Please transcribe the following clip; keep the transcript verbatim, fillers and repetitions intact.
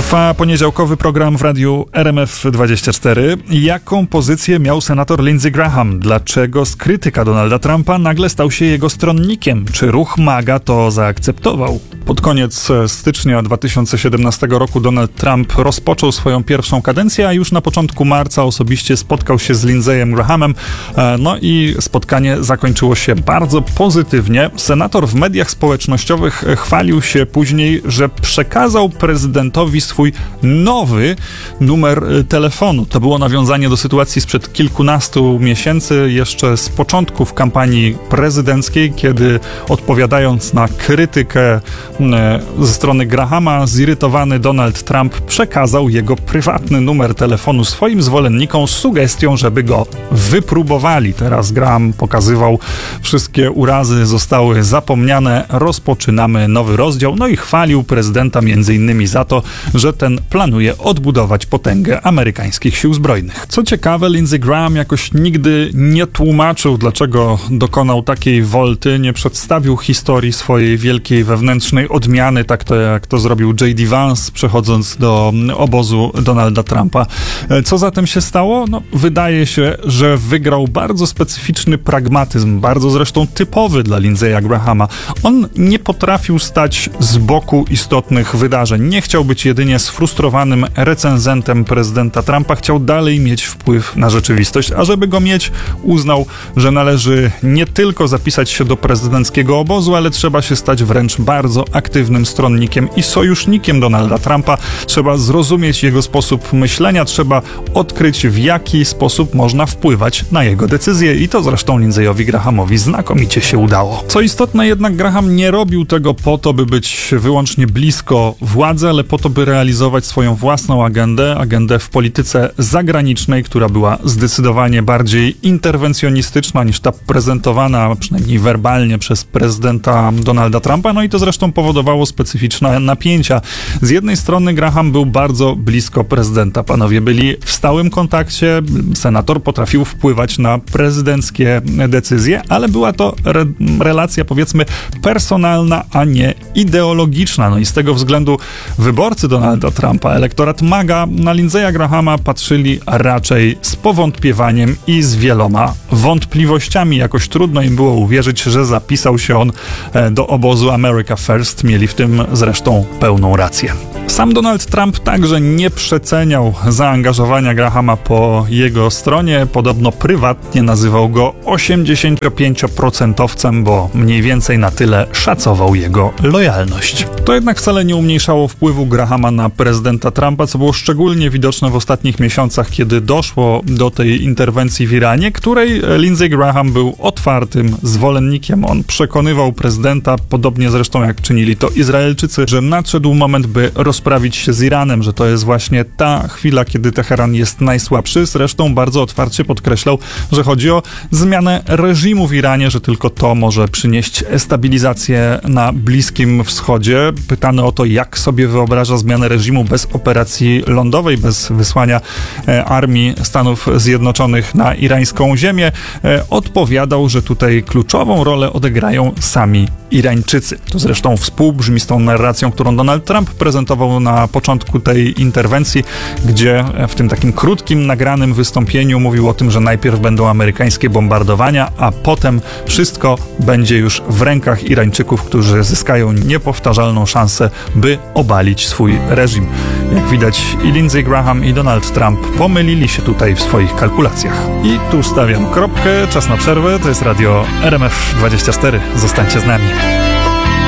Trwa poniedziałkowy program w radiu R M F dwadzieścia cztery. Jaką pozycję miał senator Lindsey Graham? Dlaczego z krytyka Donalda Trumpa nagle stał się jego stronnikiem? Czy ruch MAGA to zaakceptował? Pod koniec stycznia dwa tysiące siedemnastego roku Donald Trump rozpoczął swoją pierwszą kadencję, a już na początku marca osobiście spotkał się z Lindseyem Grahamem. No i spotkanie zakończyło się bardzo pozytywnie. Senator w mediach społecznościowych chwalił się później, że przekazał prezydentowi swój nowy numer telefonu. To było nawiązanie do sytuacji sprzed kilkunastu miesięcy, jeszcze z początków kampanii prezydenckiej, kiedy odpowiadając na krytykę ze strony Grahama, zirytowany Donald Trump przekazał jego prywatny numer telefonu swoim zwolennikom z sugestią, żeby go wypróbowali. Teraz Graham pokazywał, wszystkie urazy zostały zapomniane, rozpoczynamy nowy rozdział, no i chwalił prezydenta między innymi za to, że ten planuje odbudować potęgę amerykańskich sił zbrojnych. Co ciekawe, Lindsey Graham jakoś nigdy nie tłumaczył, dlaczego dokonał takiej wolty, nie przedstawił historii swojej wielkiej wewnętrznej odmiany, tak to jak to zrobił J D Vance, przechodząc do obozu Donalda Trumpa. Co zatem się stało? No, wydaje się, że wygrał bardzo specyficzny pragmatyzm, bardzo zresztą typowy dla Lindsey'a Grahama. On nie potrafił stać z boku istotnych wydarzeń. Nie chciał być jedynie sfrustrowanym recenzentem prezydenta Trumpa, chciał dalej mieć wpływ na rzeczywistość, a żeby go mieć, uznał, że należy nie tylko zapisać się do prezydenckiego obozu, ale trzeba się stać wręcz bardzo aktywnym stronnikiem i sojusznikiem Donalda Trumpa. Trzeba zrozumieć jego sposób myślenia, trzeba odkryć, w jaki sposób można wpływać na jego decyzje i to zresztą Lindsey'owi Grahamowi znakomicie się udało. Co istotne, jednak Graham nie robił tego po to, by być wyłącznie blisko władzy, ale po to, by realizować swoją własną agendę, agendę w polityce zagranicznej, która była zdecydowanie bardziej interwencjonistyczna niż ta prezentowana, przynajmniej werbalnie, przez prezydenta Donalda Trumpa. No i to zresztą powodowało specyficzne napięcia. Z jednej strony Graham był bardzo blisko prezydenta. Panowie byli w stałym kontakcie. Senator potrafił wpływać na prezydenckie decyzje, ale była to re- relacja, powiedzmy, personalna, a nie ideologiczna. No i z tego względu wyborcy Donalda Trumpa, elektorat MAGA, na Lindsey'a Grahama patrzyli raczej z powątpiewaniem i z wieloma wątpliwościami. Jakoś trudno im było uwierzyć, że zapisał się on do obozu America First. Mieli w tym zresztą pełną rację. Sam Donald Trump także nie przeceniał zaangażowania Grahama po jego stronie. Podobno prywatnie nazywał go osiemdziesięciopięcioprocentowcem, bo mniej więcej na tyle szacował jego lojalność. To jednak wcale nie umniejszało wpływu Grahama na prezydenta Trumpa, co było szczególnie widoczne w ostatnich miesiącach, kiedy doszło do tej interwencji w Iranie, której Lindsey Graham był otwartym zwolennikiem. On przekonywał prezydenta, podobnie zresztą jak czynili to Izraelczycy, że nadszedł moment, by rozprawić się z Iranem, że to jest właśnie ta chwila, kiedy Teheran jest najsłabszy. Zresztą bardzo otwarcie podkreślał, że chodzi o zmianę reżimu w Iranie, że tylko to może przynieść stabilizację na Bliskim Wschodzie. Pytany o to, jak sobie wyobraża zmianę reżimu bez operacji lądowej, bez wysłania e, armii Stanów Zjednoczonych na irańską ziemię, e, odpowiadał, że tutaj kluczową rolę odegrają sami Irańczycy. To zresztą współbrzmi z tą narracją, którą Donald Trump prezentował na początku tej interwencji, gdzie w tym takim krótkim, nagranym wystąpieniu mówił o tym, że najpierw będą amerykańskie bombardowania, a potem wszystko będzie już w rękach Irańczyków, którzy zyskają niepowtarzalną szansę, by obalić swój reżim. Jak widać, i Lindsey Graham, i Donald Trump pomylili się tutaj w swoich kalkulacjach. I tu stawiam kropkę, czas na przerwę, to jest radio R M F dwadzieścia cztery. Zostańcie z nami.